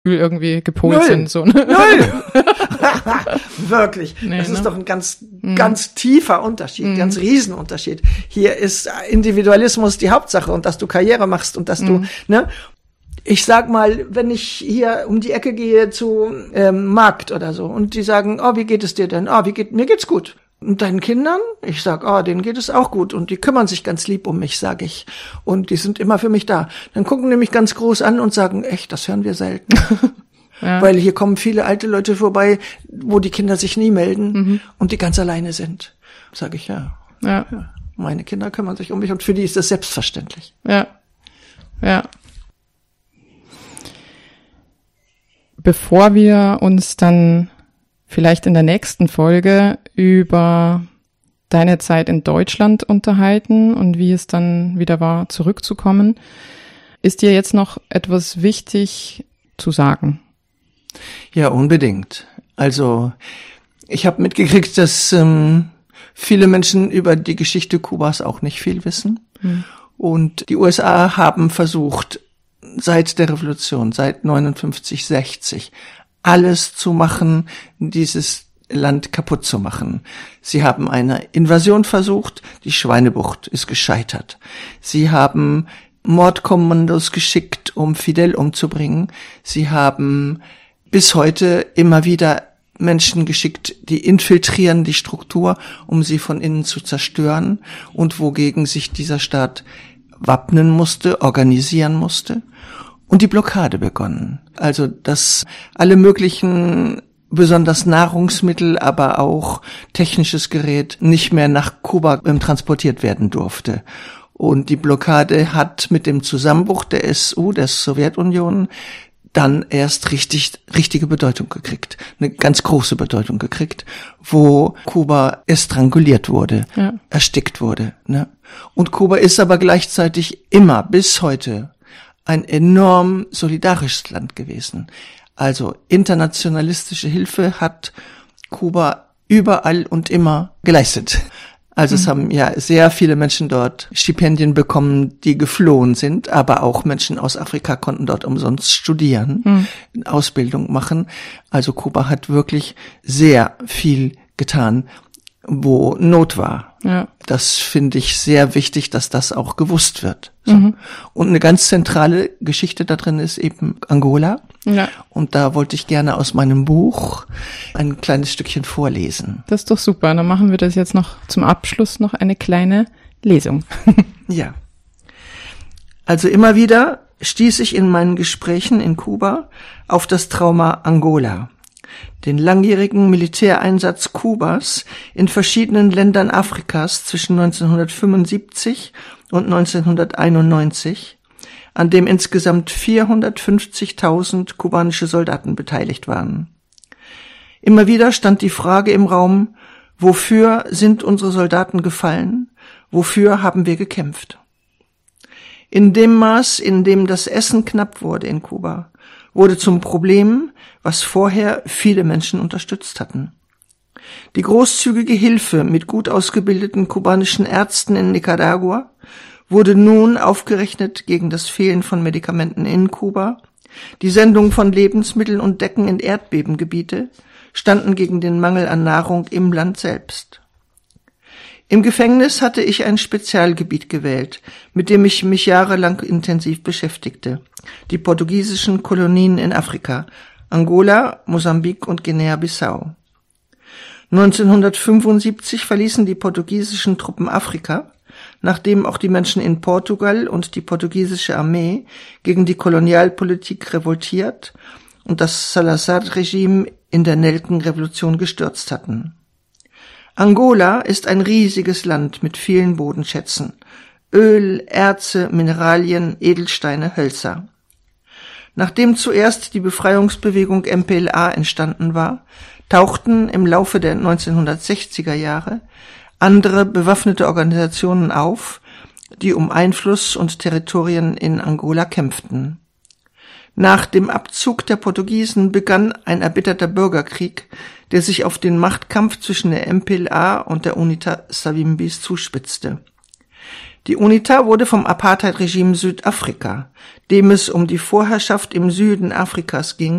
irgendwie gepolt sind. So, ne? Null! Wirklich. Nee, das ist ne? doch ein ganz tiefer Unterschied, ganz Riesenunterschied. Hier ist Individualismus die Hauptsache und dass du Karriere machst und dass du, ne? Ich sag mal, wenn ich hier um die Ecke gehe zu Markt oder so und die sagen, oh, wie geht es dir denn? Oh, mir geht's gut. Und deinen Kindern? Ich sag, oh, denen geht es auch gut und die kümmern sich ganz lieb um mich, sag ich. Und die sind immer für mich da. Dann gucken die mich ganz groß an und sagen, echt, das hören wir selten. Ja. Weil hier kommen viele alte Leute vorbei, wo die Kinder sich nie melden und die ganz alleine sind. Sag ich, ja. Meine Kinder kümmern sich um mich und für die ist das selbstverständlich. Ja. Bevor wir uns dann vielleicht in der nächsten Folge über deine Zeit in Deutschland unterhalten und wie es dann wieder war, zurückzukommen, ist dir jetzt noch etwas wichtig zu sagen? Ja, unbedingt. Also ich habe mitgekriegt, dass viele Menschen über die Geschichte Kubas auch nicht viel wissen. Und die USA haben versucht, seit der Revolution, seit 59, 60, alles zu machen, dieses Land kaputt zu machen. Sie haben eine Invasion versucht, die Schweinebucht ist gescheitert. Sie haben Mordkommandos geschickt, um Fidel umzubringen. Sie haben bis heute immer wieder Menschen geschickt, die infiltrieren die Struktur, um sie von innen zu zerstören und wogegen sich dieser Staat wappnen musste, organisieren musste. Und die Blockade begonnen. Also, dass alle möglichen, besonders Nahrungsmittel, aber auch technisches Gerät nicht mehr nach Kuba transportiert werden durfte. Und die Blockade hat mit dem Zusammenbruch der SU, der Sowjetunion, dann erst richtige Bedeutung gekriegt. Eine ganz große Bedeutung gekriegt, wo Kuba estranguliert wurde, erstickt wurde, ne? Und Kuba ist aber gleichzeitig immer bis heute ein enorm solidarisches Land gewesen. Also internationalistische Hilfe hat Kuba überall und immer geleistet. Also es haben ja sehr viele Menschen dort Stipendien bekommen, die geflohen sind, aber auch Menschen aus Afrika konnten dort umsonst studieren, Ausbildung machen. Also Kuba hat wirklich sehr viel getan, wo Not war. Ja. Das finde ich sehr wichtig, dass das auch gewusst wird. So. Und eine ganz zentrale Geschichte da drin ist eben Angola. Ja. Und da wollte ich gerne aus meinem Buch ein kleines Stückchen vorlesen. Das ist doch super. Dann machen wir das jetzt noch zum Abschluss noch eine kleine Lesung. Ja. Also immer wieder stieß ich in meinen Gesprächen in Kuba auf das Trauma Angola. Den langjährigen Militäreinsatz Kubas in verschiedenen Ländern Afrikas zwischen 1975 und 1991, an dem insgesamt 450.000 kubanische Soldaten beteiligt waren. Immer wieder stand die Frage im Raum, wofür sind unsere Soldaten gefallen? Wofür haben wir gekämpft? In dem Maß, in dem das Essen knapp wurde in Kuba, wurde zum Problem, was vorher viele Menschen unterstützt hatten. Die großzügige Hilfe mit gut ausgebildeten kubanischen Ärzten in Nicaragua wurde nun aufgerechnet gegen das Fehlen von Medikamenten in Kuba, die Sendung von Lebensmitteln und Decken in Erdbebengebiete standen gegen den Mangel an Nahrung im Land selbst. Im Gefängnis hatte ich ein Spezialgebiet gewählt, mit dem ich mich jahrelang intensiv beschäftigte: die portugiesischen Kolonien in Afrika, Angola, Mosambik und Guinea-Bissau. 1975 verließen die portugiesischen Truppen Afrika, nachdem auch die Menschen in Portugal und die portugiesische Armee gegen die Kolonialpolitik revoltiert und das Salazar-Regime in der Nelkenrevolution gestürzt hatten. Angola ist ein riesiges Land mit vielen Bodenschätzen: Öl, Erze, Mineralien, Edelsteine, Hölzer. Nachdem zuerst die Befreiungsbewegung MPLA entstanden war, tauchten im Laufe der 1960er Jahre andere bewaffnete Organisationen auf, die um Einfluss und Territorien in Angola kämpften. Nach dem Abzug der Portugiesen begann ein erbitterter Bürgerkrieg, der sich auf den Machtkampf zwischen der MPLA und der UNITA Savimbis zuspitzte. Die UNITA wurde vom Apartheid-Regime Südafrika, dem es um die Vorherrschaft im Süden Afrikas ging,